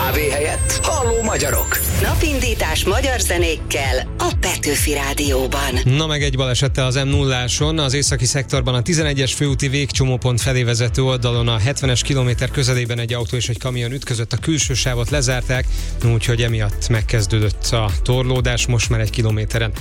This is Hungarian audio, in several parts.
Kávé helyett Halló magyarok. Napindítás magyar zenékkel a Petőfi Rádióban. Na meg egy balesettel az M0-áson, az északi szektorban a 11-es főúti végcsomópont felé vezető oldalon a 70-es kilométer közelében egy autó és egy kamion ütközött, a külső sávot lezárták, úgyhogy emiatt megkezdődött a torlódás, most már egy kilométeren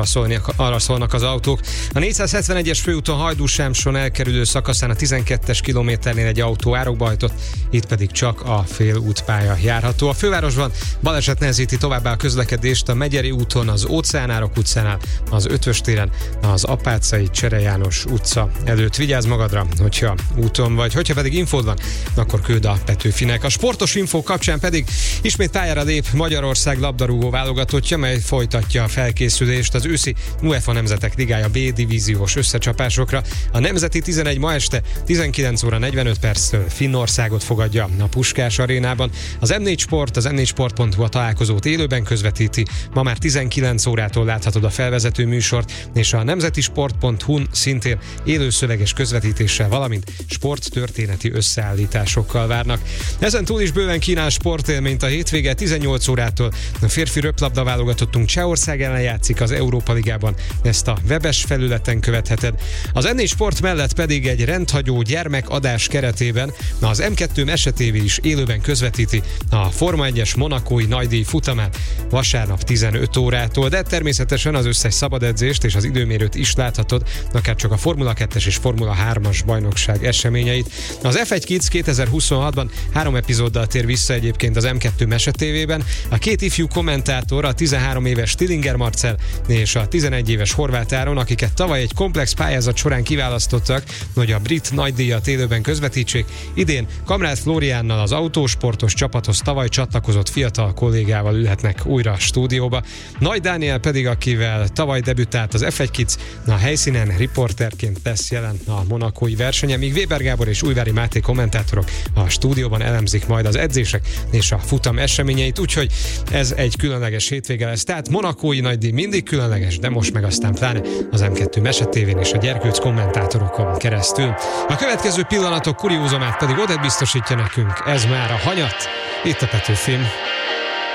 arra szólnak az autók. A 471-es főúton Hajdú-Sámson elkerülő szakaszán a 12-es kilométernél egy autó árokba hajtott, itt pedig csak a félútpálya járható. A fővárosban baleset nehezíti továbbá a közlekedést a Megyeri úton, az Óceánárok utcánál, az Ötvös téren, az Apáczai Csere János utca előtt. Vigyázz magadra, hogyha úton vagy, hogyha pedig infód van, akkor küld a Petőfinek. A sportos infó kapcsán pedig ismét pályára lép Magyarország labdarúgó válogatottja, mely folytatja a felkészülést az őszi UEFA Nemzetek Ligája B divíziós összecsapásokra. A Nemzeti 11 ma este 19 óra 45 perctől Finnországot fogadja a Puskás arénában. Az M4 Sport, az m4sport.hu a találkozót élőben közvetíti. Ma már 19 órától láthatod a felvezető műsort, és a nemzetisport.hu-n szintén élőszöveges közvetítéssel, valamint sporttörténeti összeállításokkal várnak. Ezen túl is bőven kínál sportélményt a hétvége. 18 órától a férfi röplabda válogatottunk Csehország ellen játszik az Európa Ligában. Ezt a webes felületen követheted. Az M4 Sport mellett pedig egy rendhagyó gyermekadás keretében az M2 Mese TV is élőben közvetíti a Forma 1-es monakói nagydíj futamát vasárnap 15 órától, de természetesen az összes szabadedzést és az időmérőt is láthatod, akár csak a Formula 2-es és Formula 3-as bajnokság eseményeit. Az F1 Kids 2026-ban 3 epizóddal tér vissza egyébként az M2 Mese TV-ben. A két ifjú kommentátor, a 13 éves Tillinger Marcel és a 11 éves Horváth Áron, akiket tavaly egy komplex pályázat során kiválasztottak, hogy a brit nagydíjat élőben közvetítsék, idén Kamrád Flóriánnal, az autósportos csapathoz tavaly csatlakozott fiatal kollégával ülhetnek újra a stúdióba. Nagy Dániel pedig, akivel tavaly debütált az F1 Kids, a helyszínen riporterként lesz jelen a monakói versenyen, míg Weber Gábor és Újvári Máté kommentátorok a stúdióban elemzik majd az edzések és a futam eseményeit, úgyhogy ez egy különleges hétvége lesz. Tehát monakói nagydíj mindig különleges, de most meg aztán pláne az M2 Mese TV-n és a gyerkőc kommentátorokon keresztül. A következő pillanatok kuriózumát pedig Odett biztosítja nekünk, ez már a hanyat, itt a Petőfin.